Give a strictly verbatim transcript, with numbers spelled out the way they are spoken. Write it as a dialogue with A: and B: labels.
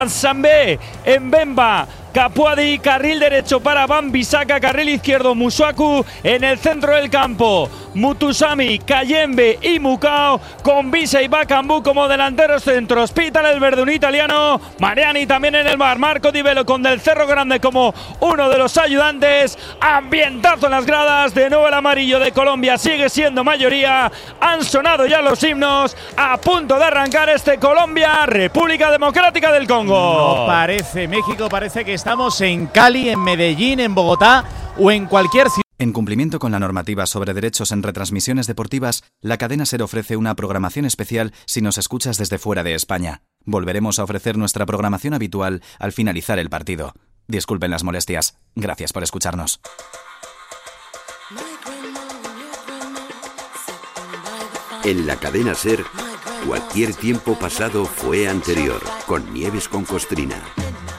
A: Sambé en Bemba, Capuadi, carril derecho para Bambisaka, carril izquierdo Musuaku, en el centro del campo Mutusami, Kayembe y Mukao, con Visa y Bakambu como delanteros centros. Pita el verde, un italiano. Mariani también en el bar. Marco Di Velo con Del Cerro Grande como uno de los ayudantes. Ambientazo en las gradas. De nuevo el amarillo de Colombia sigue siendo mayoría. Han sonado ya los himnos. A punto de arrancar este Colombia, República Democrática del Congo.
B: No parece México, parece que estamos en Cali, en Medellín, en Bogotá o en cualquier ciudad.
C: En cumplimiento con la normativa sobre derechos en retransmisiones deportivas, la cadena SER ofrece una programación especial si nos escuchas desde fuera de España. Volveremos a ofrecer nuestra programación habitual al finalizar el partido. Disculpen las molestias. Gracias por escucharnos.
D: En la cadena SER, cualquier tiempo pasado fue anterior, con Nieves con Costrina.